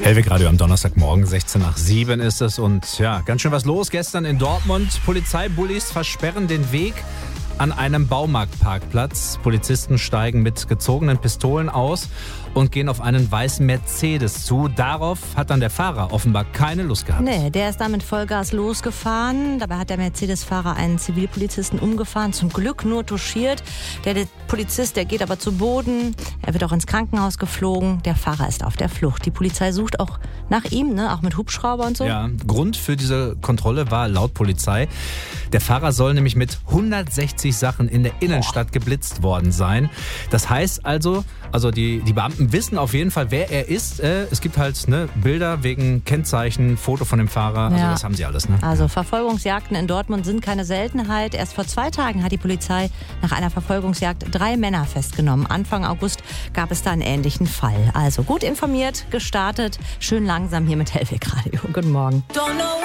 Hellwig Radio am Donnerstagmorgen, 16 nach 7 ist es. Und ja, ganz schön was los gestern in Dortmund. Polizeibullis versperren den Weg an einem Baumarktparkplatz. Polizisten steigen mit gezogenen Pistolen aus und gehen auf einen weißen Mercedes zu. Darauf hat dann der Fahrer offenbar keine Lust gehabt. Nee, der ist da mit Vollgas losgefahren. Dabei hat der Mercedes-Fahrer einen Zivilpolizisten umgefahren. Zum Glück nur touchiert. Der Polizist, der geht aber zu Boden. Er wird auch ins Krankenhaus geflogen. Der Fahrer ist auf der Flucht. Die Polizei sucht auch nach ihm, ne? Auch mit Hubschrauber und so. Ja, Grund für diese Kontrolle war laut Polizei, der Fahrer soll nämlich mit 160 Sachen in der Innenstadt geblitzt worden sein. Das heißt also die Beamten wissen auf jeden Fall, wer er ist. Es gibt halt Bilder wegen Kennzeichen, Foto von dem Fahrer. Also das haben sie alles. Ne? Also Verfolgungsjagden in Dortmund sind keine Seltenheit. Erst vor 2 Tagen hat die Polizei nach einer Verfolgungsjagd 3 Männer festgenommen. Anfang August gab es da einen ähnlichen Fall. Also gut informiert, gestartet, schön langsam hier mit Hellwig Radio. Guten Morgen.